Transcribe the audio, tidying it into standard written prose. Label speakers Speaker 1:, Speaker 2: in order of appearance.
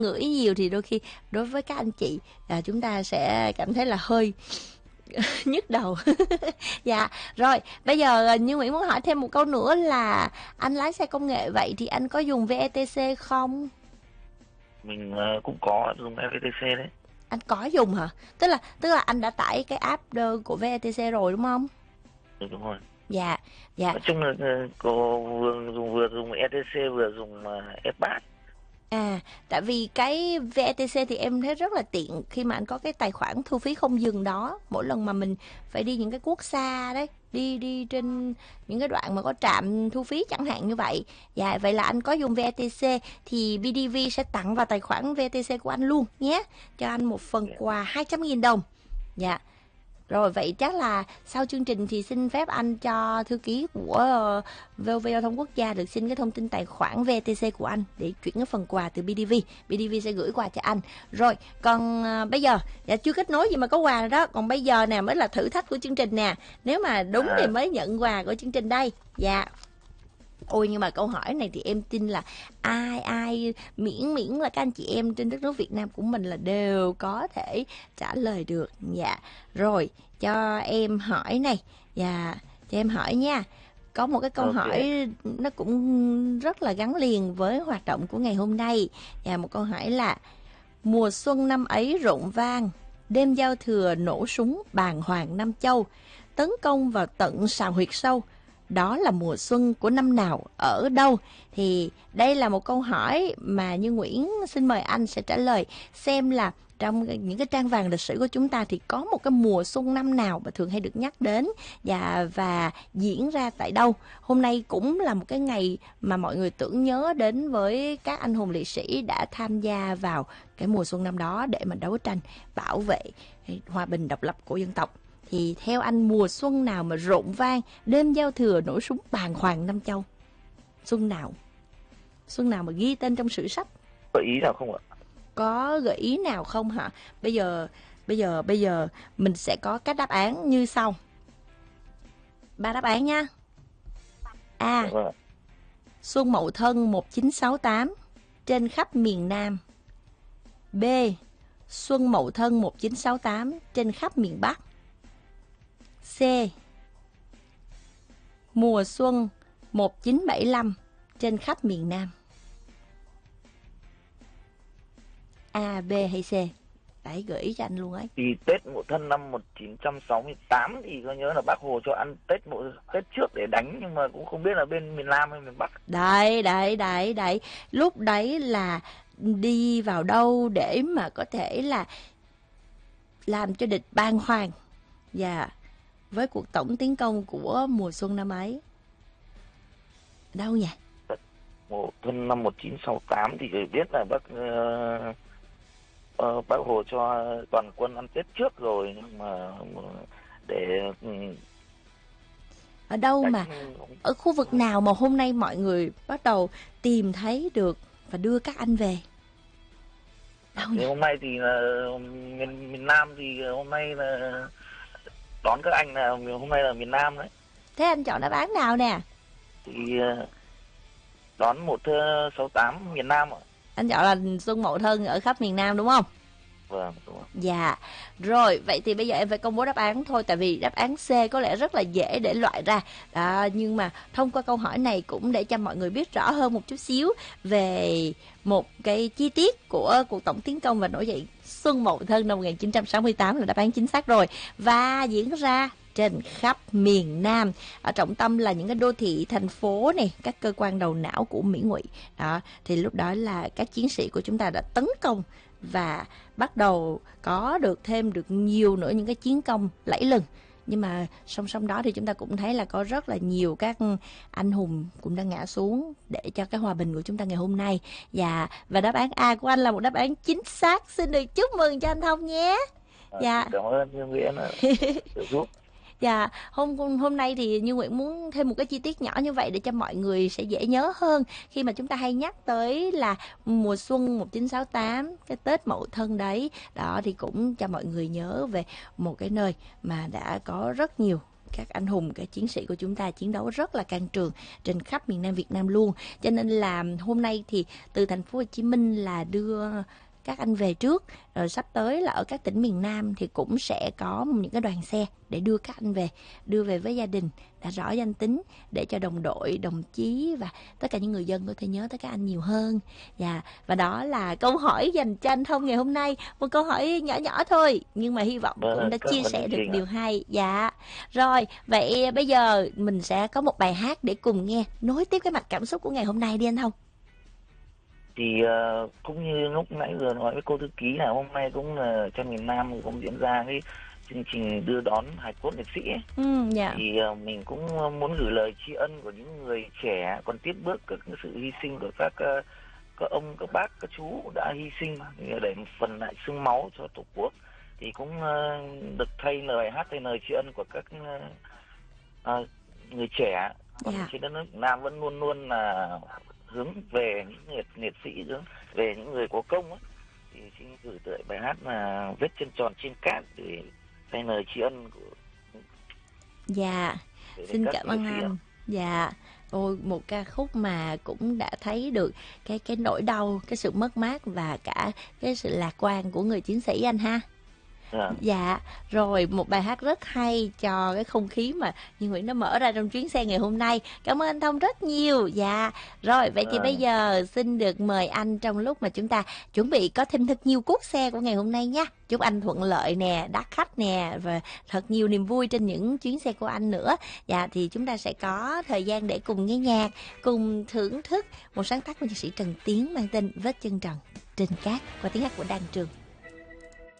Speaker 1: ngửi nhiều thì đôi khi đối với các anh chị chúng ta sẽ cảm thấy là hơi nhức đầu. Dạ, rồi bây giờ Như Nguyễn muốn hỏi thêm một câu nữa là anh lái xe công nghệ vậy thì anh có dùng VETC không?
Speaker 2: Mình cũng có dùng FPTC đấy.
Speaker 1: Anh có dùng hả? Tức là anh đã tải cái app của VETC rồi đúng không?
Speaker 2: Ừ, đúng rồi.
Speaker 1: Dạ, dạ.
Speaker 2: Nói chung là cô vừa dùng ETC vừa dùng FPass.
Speaker 1: À, tại vì cái VETC thì em thấy rất là tiện khi mà anh có cái tài khoản thu phí không dừng đó. Mỗi lần mà mình phải đi những cái quốc xa đấy, đi trên những cái đoạn mà có trạm thu phí chẳng hạn như vậy. Dạ, vậy là anh có dùng VETC thì BDV sẽ tặng vào tài khoản VETC của anh luôn nhé. Cho anh một phần quà 200.000 đồng. Dạ. Rồi vậy chắc là sau chương trình thì xin phép anh cho thư ký của VOV Giao thông Quốc gia được xin cái thông tin tài khoản VTC của anh để chuyển cái phần quà từ BDV. BDV sẽ gửi quà cho anh. Rồi, còn bây giờ chưa kết nối gì mà có quà rồi đó. Còn bây giờ nè mới là thử thách của chương trình nè. Nếu mà đúng thì mới nhận quà của chương trình đây. Dạ. Ôi nhưng mà câu hỏi này thì em tin là ai miễn là các anh chị em trên đất nước Việt Nam của mình là đều có thể trả lời được. Dạ. Rồi, cho em hỏi này. Dạ, cho em hỏi nha. Có một cái câu hỏi nó cũng rất là gắn liền với hoạt động của ngày hôm nay. Dạ, một câu hỏi là mùa xuân năm ấy rộn vang, đêm giao thừa nổ súng bàng hoàng Nam Châu, tấn công vào tận sào huyệt sâu. Đó là mùa xuân của năm nào, ở đâu? Thì đây là một câu hỏi mà Như Nguyễn xin mời anh sẽ trả lời. Xem là trong những cái trang vàng lịch sử của chúng ta thì có một cái mùa xuân năm nào mà thường hay được nhắc đến và diễn ra tại đâu. Hôm nay cũng là một cái ngày mà mọi người tưởng nhớ đến với các anh hùng liệt sĩ đã tham gia vào cái mùa xuân năm đó để mà đấu tranh bảo vệ hòa bình độc lập của dân tộc. Thì theo anh mùa xuân nào mà rộn vang, đêm giao thừa nổ súng bàng hoàng Nam Châu? Xuân nào? Xuân nào mà ghi tên trong sử sách?
Speaker 2: Gợi ý nào không ạ?
Speaker 1: Có gợi ý nào không hả? Bây giờ mình sẽ có các đáp án như sau. 3 đáp án nha. A. Xuân Mậu Thân 1968 trên khắp miền Nam. B. Xuân Mậu Thân 1968 trên khắp miền Bắc. C. Mùa xuân 1975 trên khắp miền Nam. A, B hay C? Đấy, gợi ý cho anh luôn ấy.
Speaker 2: Thì Tết Mậu Thân năm 1968 thì có nhớ là Bác Hồ cho ăn Tết trước để đánh, nhưng mà cũng không biết là bên miền Nam hay miền Bắc.
Speaker 1: Đấy. Lúc đấy là đi vào đâu để mà có thể là làm cho địch bàng hoàng và với cuộc tổng tiến công của mùa xuân năm ấy? Đâu nhỉ?
Speaker 2: Mùa Xuân năm 1968 thì biết là Bác Hồ cho toàn quân ăn Tết trước rồi, nhưng mà để
Speaker 1: ở đâu mà ở khu vực nào mà hôm nay mọi người bắt đầu tìm thấy được và đưa các anh về? Đâu nhỉ?
Speaker 2: Thì hôm nay thì miền Nam thì hôm nay là đón các anh là hôm nay là miền Nam đấy.
Speaker 1: Thế anh chọn đáp án nào nè?
Speaker 2: Thì đón 168 miền Nam ạ.
Speaker 1: Anh chọn là Xuân Mậu Thân ở khắp miền Nam đúng không?
Speaker 2: Vâng, đúng rồi.
Speaker 1: Dạ. Rồi, vậy thì bây giờ em phải công bố đáp án thôi. Tại vì đáp án C có lẽ rất là dễ để loại ra. Nhưng mà thông qua câu hỏi này cũng để cho mọi người biết rõ hơn một chút xíu về một cái chi tiết của cuộc tổng tiến công và nổi dậy Xuân Mậu Thân năm 1968 là đáp án chính xác rồi. Và diễn ra trên khắp miền Nam. Ở trọng tâm là những cái đô thị, thành phố này, các cơ quan đầu não của Mỹ Ngụy. Đó, thì lúc đó là các chiến sĩ của chúng ta đã tấn công và bắt đầu có thêm được nhiều nữa những cái chiến công lẫy lừng. Nhưng mà song song đó thì chúng ta cũng thấy là có rất là nhiều các anh hùng cũng đã ngã xuống để cho cái hòa bình của chúng ta ngày hôm nay. Và đáp án A của anh là một đáp án chính xác. Xin được chúc mừng cho anh Thông nhé.
Speaker 2: Cảm ơn Như Nguyễn đã giúp.
Speaker 1: Dạ, hôm nay thì Như Nguyễn muốn thêm một cái chi tiết nhỏ như vậy để cho mọi người sẽ dễ nhớ hơn khi mà chúng ta hay nhắc tới là mùa xuân 1968, cái Tết Mậu Thân đấy. Đó thì cũng cho mọi người nhớ về một cái nơi mà đã có rất nhiều các anh hùng, các chiến sĩ của chúng ta chiến đấu rất là can trường trên khắp miền Nam Việt Nam luôn. Cho nên là hôm nay thì từ thành phố Hồ Chí Minh là đưa các anh về trước, rồi sắp tới là ở các tỉnh miền Nam thì cũng sẽ có những cái đoàn xe để đưa các anh về, đưa về với gia đình đã rõ danh tính, để cho đồng đội, đồng chí và tất cả những người dân có thể nhớ tới các anh nhiều hơn. Và đó là câu hỏi dành cho anh Thông ngày hôm nay, một câu hỏi nhỏ nhỏ thôi nhưng mà hy vọng cũng đã chia sẻ được điều hay. Rồi, vậy bây giờ mình sẽ có một bài hát để cùng nghe, nối tiếp cái mạch cảm xúc của ngày hôm nay đi anh Thông.
Speaker 2: Thì cũng như lúc nãy vừa nói với cô thư ký là hôm nay cũng là trong miền Nam cũng diễn ra cái chương trình đưa đón hài cốt liệt sĩ ấy. Thì mình cũng muốn gửi lời tri ân của những người trẻ còn tiếp bước các sự hy sinh của các ông, các bác, các chú đã hy sinh để một phần lại xương máu cho Tổ quốc. Thì cũng được thay lời hát, thay lời tri ân của các người trẻ trên đất nước Việt Nam vẫn luôn luôn là hướng về những liệt sĩ, hướng về những người có công ấy. Thì xin gửi tới bài hát là Vết chân tròn trên cát để thay lời tri ân của
Speaker 1: xin cảm ơn anh. Ôi, một ca khúc mà cũng đã thấy được cái nỗi đau, cái sự mất mát và cả cái sự lạc quan của người chiến sĩ anh ha. Rồi một bài hát rất hay cho cái không khí mà Như Nguyễn đã mở ra trong chuyến xe ngày hôm nay. Cảm ơn anh Thông rất nhiều. Rồi vậy thì bây giờ xin được mời anh trong lúc mà chúng ta chuẩn bị có thêm thật nhiều cuốc xe của ngày hôm nay nha. Chúc anh thuận lợi nè, đắt khách nè và thật nhiều niềm vui trên những chuyến xe của anh nữa. Thì chúng ta sẽ có thời gian để cùng nghe nhạc, cùng thưởng thức một sáng tác của nhạc sĩ Trần Tiến mang tên Vết chân tròn trên cát qua tiếng hát của Đan Trường.